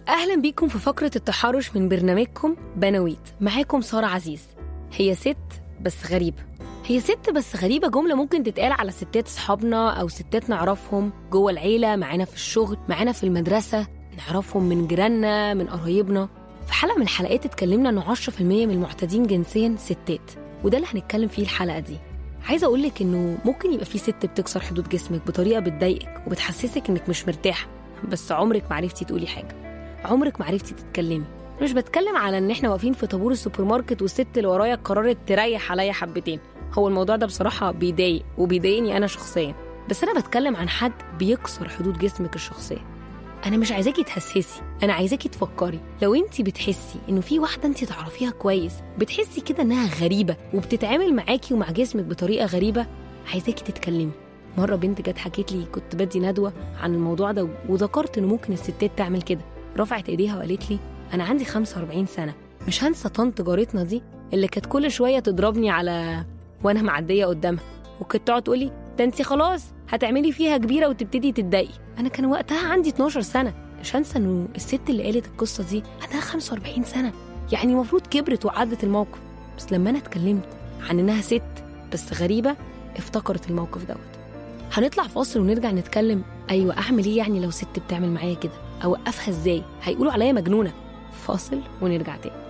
أهلا بيكم في فقرة التحرش من برنامجكم بنويت. معاكم سارة عزيز. هي ست بس غريبة. هي ست بس غريبة جملة ممكن تتقال على ستات صحابنا أو ستات نعرفهم جوه العيلة، معانا في الشغل، معانا في المدرسة، نعرفهم من جيراننا، من قرايبنا. في حلقة من الحلقات اتكلمنا إنه 10% من المعتدين جنسيا ستات، وده اللي هنتكلم فيه الحلقة دي. عايزة أقولك إنه ممكن يبقى في ست بتكسر حدود جسمك بطريقة بتضايقك وبتحسسك إنك مش مرتاحة، بس عمرك معرفتي تقولي حاجة، عمرك معرفتي تتكلمي. مش بتكلم على إن إحنا واقفين في طابور السوبر ماركت والست اللي ورايا قررت تريح عليا حبتين. هو الموضوع ده بصراحة بيضايق وبيضايقني أنا شخصيا، بس أنا بتكلم عن حد بيكسر حدود جسمك الشخصية. أنا مش عايزاكي تحسسي، أنا عايزاكي تفكري. لو أنتي بتحسي إنه في واحدة أنتي تعرفيها كويس بتحسي كده إنها غريبة وبتتعامل معاكي ومع جسمك بطريقة غريبة، عايزاكي تتكلمي. مرة بنت جت حكيت لي، كنت بدي ندوة عن الموضوع ده وذكرت إنه ممكن الستات تعمل كده. رفعت إيديها وقالت لي أنا عندي 45 سنة. مش هنسى طنط جارتنا دي اللي كانت كل شوية تضربني على وأنا معدية قدامها، وكنت تقعد تقولي ده أنتي خلاص هتعملي فيها كبيرة وتبتدي تتضايقي. أنا كان وقتها عندي 12 سنة. مش هنسى إنه الست اللي قالت القصة دي عندها 45 سنة، يعني المفروض كبرت وعدت الموقف. بس لما أنا اتكلمت عن إنها ست بس غريبة افتكرت الموقف دوت. هنطلع فاصل ونرجع نتكلم. أيوة، أعمل إيه يعني لو ست بتعمل معايا كده؟ أوقفها إزاي؟ هيقولوا عليا مجنونة. فاصل ونرجع تاني.